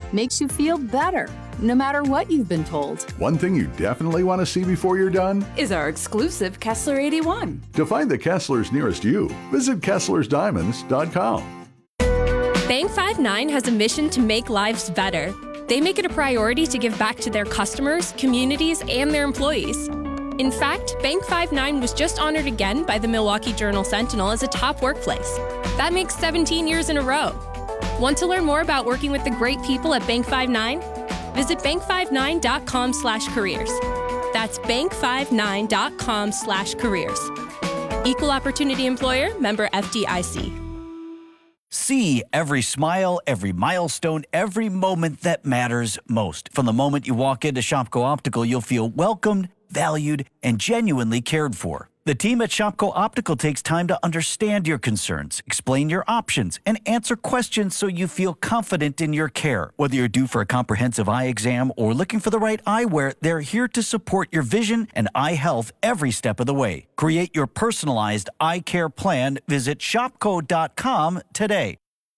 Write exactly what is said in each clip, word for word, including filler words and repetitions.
makes you feel better, no matter what you've been told. One thing you definitely want to see before you're done is our exclusive Kessler eighty-one. To find the Kesslers nearest you, visit Kesslers Diamonds dot com. Bank five nine has a mission to make lives better. They make it a priority to give back to their customers, communities, and their employees. In fact, Bank five nine was just honored again by the Milwaukee Journal-Sentinel as a top workplace. That makes seventeen years in a row. Want to learn more about working with the great people at Bank five nine? Visit bank five nine dot com slash careers. That's bank five nine dot com slash careers. Equal Opportunity Employer, member F D I C. See every smile, every milestone, every moment that matters most. From the moment you walk into Shopko Optical, you'll feel welcomed, valued, and genuinely cared for. The team at Shopko Optical takes time to understand your concerns, explain your options, and answer questions so you feel confident in your care. Whether you're due for a comprehensive eye exam or looking for the right eyewear, they're here to support your vision and eye health every step of the way. Create your personalized eye care plan. Visit shopko dot com today.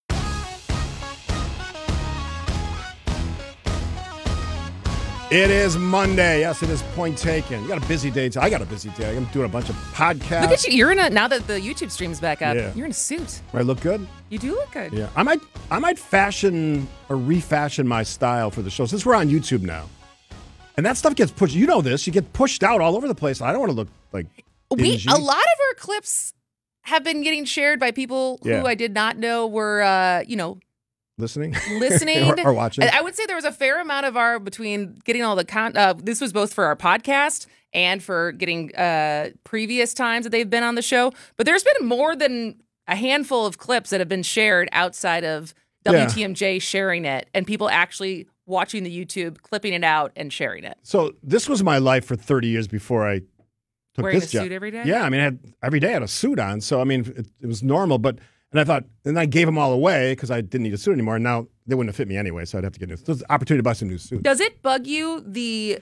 It is Monday. Yes, it is point taken. You got a busy day. I got a busy day. I'm doing a bunch of podcasts. Look at you. You're in a, now that the YouTube stream's back up, Yeah. you're in a suit. I look good? You do look good. Yeah. I might I might fashion or refashion my style for the show since we're on YouTube now. And that stuff gets pushed. You know this. You get pushed out all over the place. I don't want to look like We dingy. a lot of our clips have been getting shared by people Yeah. who I did not know were, uh, you know, listening, listening or, or watching. I, I would say there was a fair amount of our between getting all the con. Uh, this was both for our podcast and for getting uh, previous times that they've been on the show. But there's been more than a handful of clips that have been shared outside of W T M J yeah. sharing it and people actually watching the YouTube, clipping it out, and sharing it. So this was my life for thirty years before I took Wearing this a job. suit every day? Yeah, I mean, I had, every day I had a suit on. So, I mean, it, it was normal. But, and I thought, and I gave them all away because I didn't need a suit anymore. And now they wouldn't have fit me anyway, so I'd have to get a new. So there's an opportunity to buy some new suits. Does it bug you, the,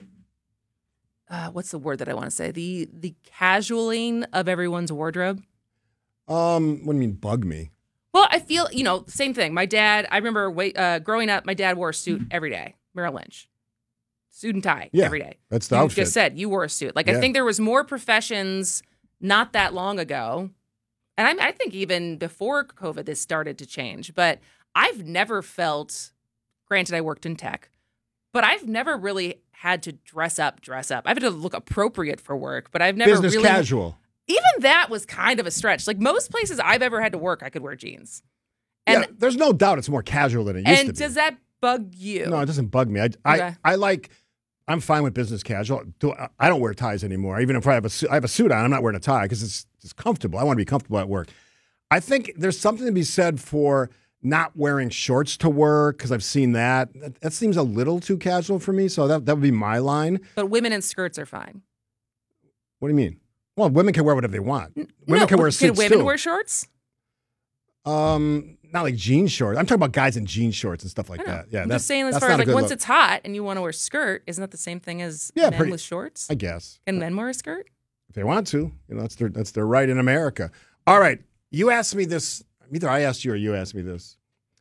uh, what's the word that I want to say? The the casualing of everyone's wardrobe? Um, what do you mean, bug me? Well, I feel, you know, same thing. My dad, I remember wait, uh, growing up, my dad wore a suit every day. Merrill Lynch. Suit and tie Yeah, every day. that's the you outfit. just said you wore a suit. Like, Yeah. I think there was more professions not that long ago. And I, I think even before COVID, this started to change. But I've never felt, granted, I worked in tech, but I've never really had to dress up, dress up. I've had to look appropriate for work, but I've never Business really. casual. Even that was kind of a stretch. Like, most places I've ever had to work, I could wear jeans. And, yeah, there's no doubt it's more casual than it used to and be. does that bug you? No, it doesn't bug me. I, I, Okay. I like, I'm fine with business casual. Do- I don't wear ties anymore. Even if I have a, su- I have a suit on, I'm not wearing a tie because it's, it's comfortable. I want to be comfortable at work. I think there's something to be said for not wearing shorts to work because I've seen that. that. That seems a little too casual for me. So that, that would be my line. But women in skirts are fine. What do you mean? Well, women can wear whatever they want. Women no, can wear can suits women too. wear shorts? Um, not like jean shorts. I'm talking about guys in jean shorts and stuff like I know. that. Yeah, I'm that's just saying, as that's far not as a like good once look. it's hot and you want to wear a skirt, isn't that the same thing as Yeah, men pretty- with shorts? I guess. Can men wear a skirt? If they want to, you know, that's their that's their right in America. All right, you asked me this. Either I asked you or you asked me this.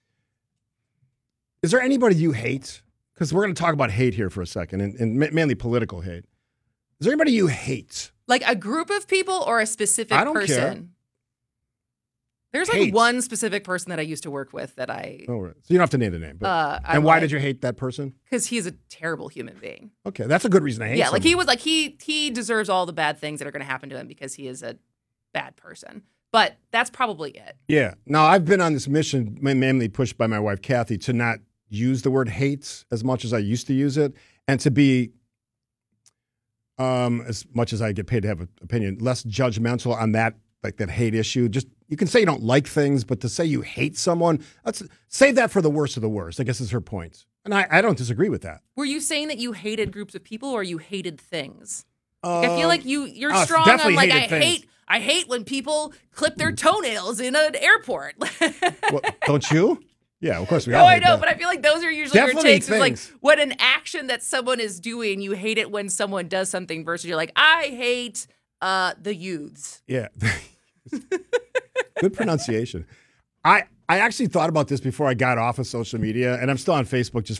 Is there anybody you hate? Because we're going to talk about hate here for a second, and, and ma- mainly political hate. Is there anybody you hate? Like a group of people or a specific I don't person? care. There's like Hate. one specific person that I used to work with that I, Oh, right. So you don't have to name the name. But, uh, I and why like, did you hate that person? Because he's a terrible human being. Okay, that's a good reason to hate. Yeah, like he someone. was like he he deserves all the bad things that are going to happen to him because he is a bad person. But that's probably it. Yeah. Now, I've been on this mission, ma- mainly pushed by my wife, Kathy, to not use the word hate as much as I used to use it, and to be, um, as much as I get paid to have an opinion, less judgmental on that, like that hate issue. Just, you can say you don't like things, but to say you hate someone, let's save that for the worst of the worst, I guess is her point. And I, I don't disagree with that. Were you saying that you hated groups of people or you hated things? Like, I feel like you you're oh, strong on definitely like I hated things. hate I hate when people clip their toenails in an airport. Well, don't you? Yeah, of course we No, all I hate know, that. but I feel like those are usually Definitely your takes. It's like things. when an action that someone is doing, you hate it when someone does something versus you're like, I hate uh, the youths. Yeah. Good pronunciation. I, I actually thought about this before I got off of social media, and I'm still on Facebook just